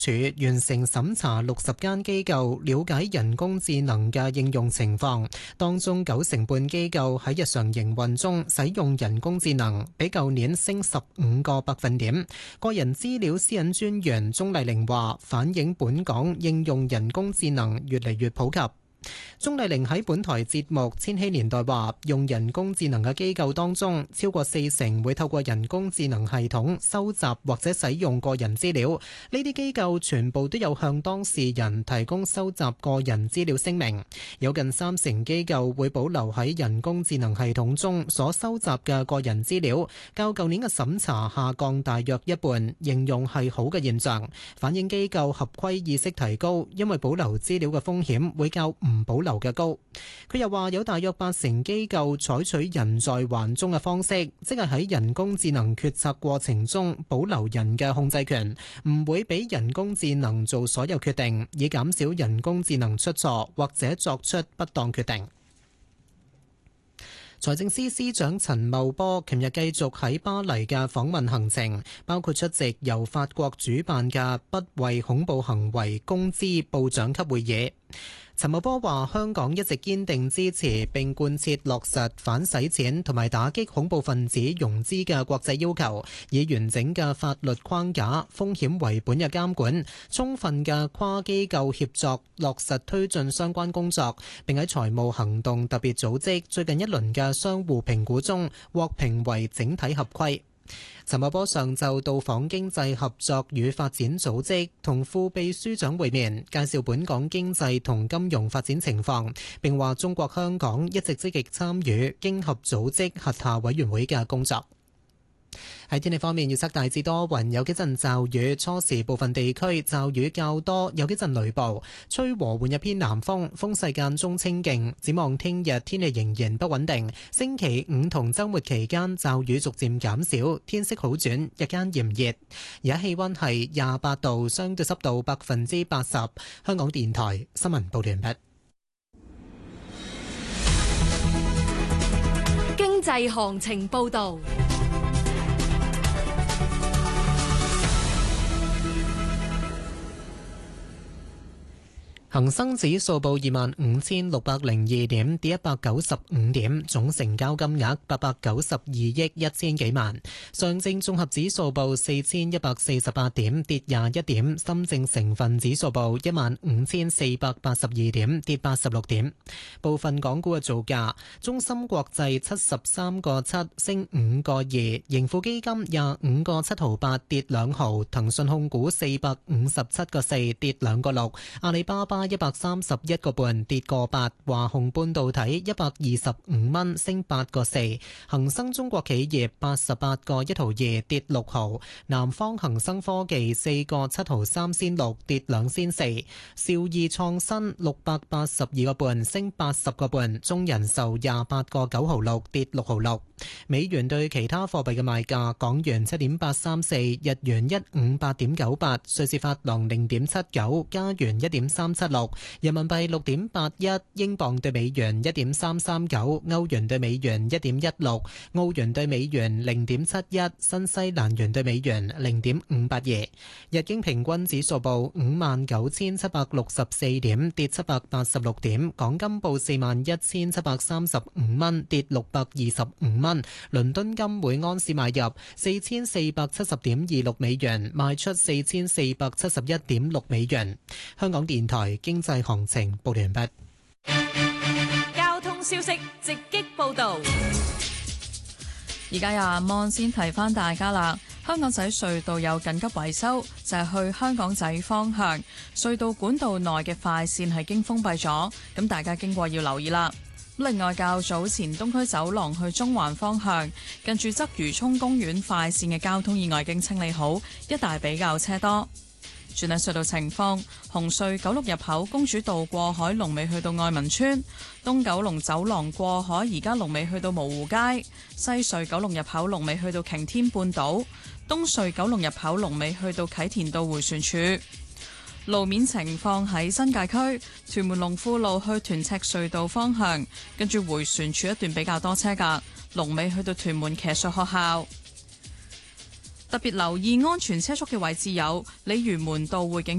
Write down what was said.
署完成審查60間機構，了解人工智能嘅應用情況，當中90%半機構喺日常營運中使用人工智能，比舊年升15個百分點。個人資料私隱專員鍾麗玲話，反映本港應用人工智能越嚟越普及。鍾麗玲喺本台節目《千禧年代》話，用人工智能嘅機構當中，超過40%會透過人工智能系統收集或者使用個人資料。呢啲機構全部都有向當事人提供收集個人資料聲明。有近30%機構會保留喺人工智能系統中所收集嘅個人資料，較舊年嘅審查下降大約一半，形容係好嘅現象，反映機構合規意識提高，因為保留資料嘅風險會較唔保留嘅高。佢又話有大約80%機構採取人在環中嘅方式，即係喺人工智能決策過程中保留人嘅控制權，唔會俾人工智能做所有決定，以減少人工智能出錯或者作出不當決定。財政司司長陳茂波琴日繼續喺巴黎嘅訪問行程，包括出席由法國主辦嘅不為恐怖行為公資部長級會議。陳茂波話：香港一直堅定支持並貫徹落實反洗錢同埋打擊恐怖分子融資嘅國際要求，以完整嘅法律框架、風險為本嘅監管、充分嘅跨機構協作，落實推進相關工作，並喺財務行動特別組織最近一輪嘅相互評估中獲評為整體合規。陳茂波上晝到訪經濟合作與發展組織，同副秘書長會面，介紹本港經濟同金融發展情況，並話中國香港一直積極參與經合組織轄下委員會嘅工作。喺天氣方面，預測大致多雲，有幾陣驟雨，初時部分地區驟雨較多，有幾陣雷暴，吹和緩一偏南風，風勢間中清勁。展望聽日天氣仍然不穩定，星期五同週末期間驟雨逐漸減少，天色好轉，日間炎熱。而家氣溫係28度，相對濕度80%。香港電台新聞報道完畢。 經濟行情報道。 恒生指數報25,602點，跌195點，總成交金額892億1000幾萬。上證綜合指數報4148點，跌21點。深證成分指數報15482點，跌86點。部分港股嘅造價：中芯國際73個7升5個2，盈富基金25個7毫8跌2毫，騰訊控股457個4跌2個6，阿里巴巴131個半跌個8，華虹半導體125蚊升8個4，恒生中國企業88個1毫2跌6毫，南方恒生科技4個7毫3仙6跌2仙4，兆易創新682個半升80個半，中人壽28個9毫6跌6毫6。美元對其他貨幣嘅賣價：港元7.834，日元158.98，瑞士法郎0.79，加元1.376，人民幣6.81，英鎊對美元1.339，歐元對美元1.16，澳元對美元0.71，新西蘭元對美元0.582。日經平均指數報59,764點，跌786點。港金報41,735蚊，跌625蚊。倫敦金每安士買入4470.26美元，賣出4471.6美元。香港電台經濟行情報完畢。 交通消息直擊報道。 而家有阿芒先提翻大家啦。香港仔隧道有緊急維修，就係去香港仔方向隧道管道內嘅快線係經封閉咗，咁大家經過要留意啦。另外，較早前東區走廊去中環方向近住鰂魚涌公園快線嘅交通意外已經清理好，一帶比較車多。轉睇隧道情況，紅隧九龍入口公主道過海龍尾去到愛民村，東九龍走廊過海而家龍尾去到蕪湖街，西隧九龍入口龍尾去到擎天半島，東隧九龍入口龍尾去到啟田道迴旋處。路面情況喺新界區屯門龍富路去屯赤隧道方向，跟住迴旋處一段比較多車㗎，龍尾去到屯門騎術學校。 特別留意安全車速嘅位置有鯉魚門道匯景